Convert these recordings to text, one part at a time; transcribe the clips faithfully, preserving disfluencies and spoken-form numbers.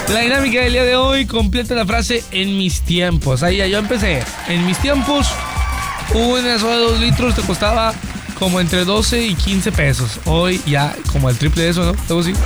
La dinámica del día de hoy completa la frase en mis tiempos. Ahí ya yo empecé. En mis tiempos, una soda de dos litros te costaba como entre doce y quince pesos. Hoy ya como el triple de eso, ¿no? ¿Algo así?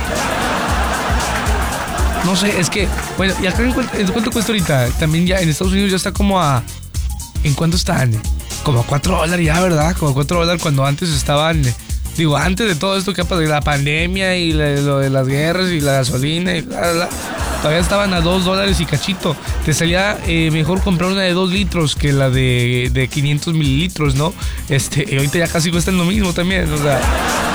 No sé, es que, bueno, y acá en cuánto, en cuánto cuesta ahorita. También ya en Estados Unidos ya está como a... ¿En cuánto están? Como a cuatro dólares ya, ¿verdad? Como a cuatro dólares cuando antes estaban... Digo, antes de todo esto que ha pasado, la pandemia y la, lo de las guerras y la gasolina y bla, bla, bla, todavía estaban a dos dólares y cachito. Te salía eh, mejor comprar una de dos litros que la de, de quinientos mililitros, ¿no? Este, y ahorita ya casi cuestan lo mismo también, o sea...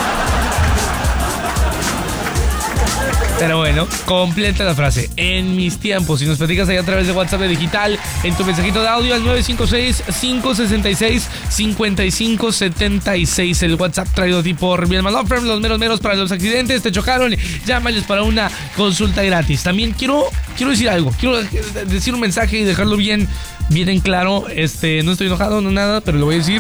Pero bueno, completa la frase. En mis tiempos. Si nos platicas ahí a través de WhatsApp de digital, en tu mensajito de audio al nueve cinco seis, cinco seis seis, cinco cinco siete seis. El WhatsApp traído a ti por Bielman Law Firm, los meros meros para los accidentes. Te chocaron, llámales para una consulta gratis. También quiero, quiero decir algo. Quiero decir un mensaje y dejarlo bien, bien en claro. Este, no estoy enojado, no nada, pero lo voy a decir.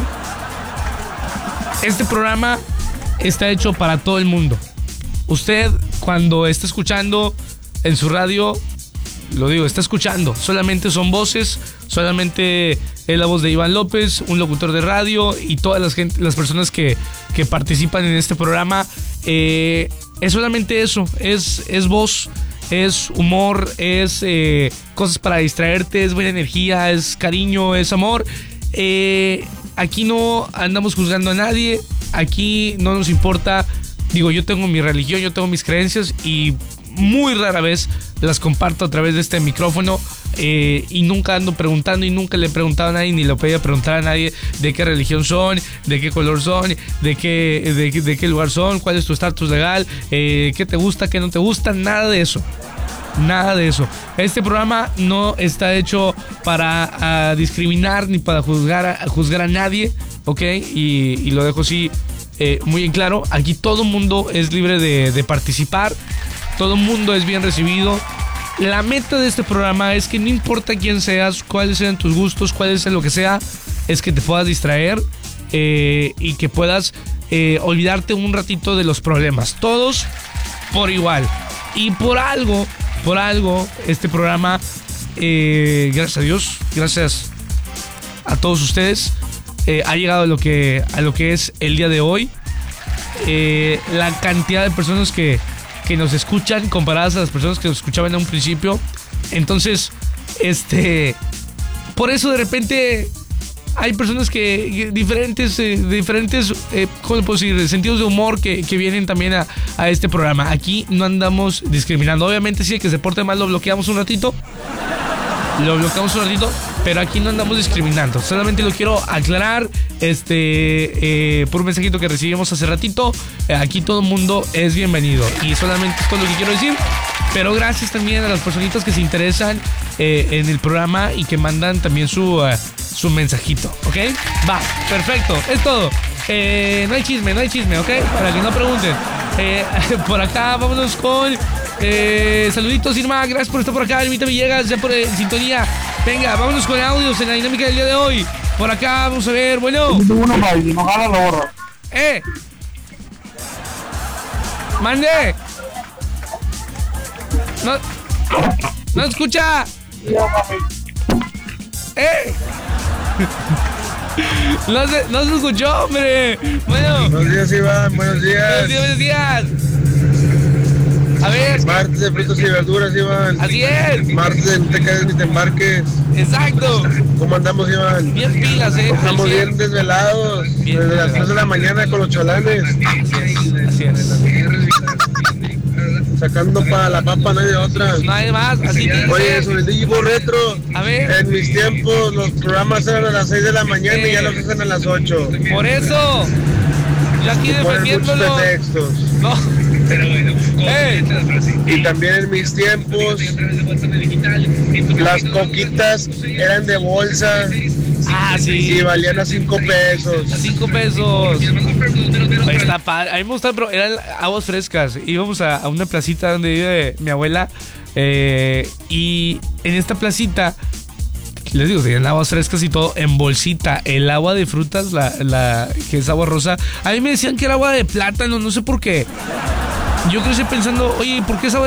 Este programa está hecho para todo el mundo. Usted, cuando está escuchando en su radio, lo digo, está escuchando. Solamente son voces, solamente es la voz de Iván López, un locutor de radio y todas las, gente, las personas que, que participan en este programa. Eh, es solamente eso, es, es voz, es humor, es eh, cosas para distraerte, es buena energía, es cariño, es amor. Eh, aquí no andamos juzgando a nadie, aquí no nos importa. Digo, yo tengo mi religión, yo tengo mis creencias y muy rara vez las comparto a través de este micrófono eh, y nunca ando preguntando y nunca le he preguntado a nadie ni le voy a preguntar a nadie de qué religión son, de qué color son, de qué, de, de qué lugar son, cuál es tu estatus legal, eh, qué te gusta, qué no te gusta, nada de eso. Nada de eso. Este programa no está hecho para uh, discriminar ni para juzgar a, juzgar a nadie, ¿ok? Y, y lo dejo así eh, muy en claro. Aquí todo el mundo es libre de, de participar. Todo el mundo es bien recibido. La meta de este programa es que no importa quién seas, cuáles sean tus gustos, cuál sea lo que sea, es que te puedas distraer eh, y que puedas eh, olvidarte un ratito de los problemas. Todos por igual. Y por algo... Por algo, este programa, eh, gracias a Dios, gracias a todos ustedes, eh, ha llegado a lo que, a lo que es el día de hoy. Eh, la cantidad de personas que, que nos escuchan comparadas a las personas que nos escuchaban en un principio. Entonces, este, por eso de repente hay personas que, que diferentes, eh, diferentes eh, ¿cómo puedo decir? Sentidos de humor que, que vienen también a, a este programa. Aquí no andamos discriminando. Obviamente si el que se porte mal lo bloqueamos un ratito. Lo bloqueamos un ratito, pero aquí no andamos discriminando. Solamente lo quiero aclarar este, eh, por un mensajito que recibimos hace ratito. Eh, aquí todo el mundo es bienvenido. Y solamente esto es lo que quiero decir. Pero gracias también a las personitas que se interesan eh, en el programa y que mandan también su... Uh, su mensajito, ¿ok? Va, perfecto, es todo. Eh, no hay chisme, no hay chisme, ¿ok? Para que no pregunten. Eh, por acá, vámonos con eh, saluditos, Irma, gracias por estar por acá. Ermita Villegas, ya por eh, sintonía. Venga, vámonos con audios en la dinámica del día de hoy. Por acá, vamos a ver, bueno. Eh. Mande. No. No escucha. ¡Eh! No se, no se escuchó, hombre. Bueno. Buenos días, Iván. Buenos días. Buenos días, buenos días. A ver. Martes de frutas y verduras, Iván. Así es. Martes de no te quedes ni te embarques. Exacto. ¿Cómo andamos, Iván? Bien pilas, eh. Estamos bien desvelados. Bien desde las tres de la mañana con los chalanes. Así es. Sacando para la papa, no hay de otra. No hay más, así dice. Oye, sobre el Digipo Retro. A ver. En mis tiempos los programas eran a las seis de la mañana eh. y ya los hacen a las ocho. Por eso. Yo aquí defendiéndolo. Muchos pretextos. No. Pero bueno. Eh. Y también en mis tiempos las coquitas eran de bolsa. Ah, sí. Y valían a cinco pesos. A cinco pesos. Ahí está padre. A mí me gustaba, pero eran aguas frescas. Íbamos a, a una placita donde vive mi abuela. Eh, y en esta placita, les digo, tenían aguas frescas y todo en bolsita. El agua de frutas, la, la que es agua rosa, a mí me decían que era agua de plátano, no sé por qué. Yo crecí pensando, oye, ¿por qué es agua de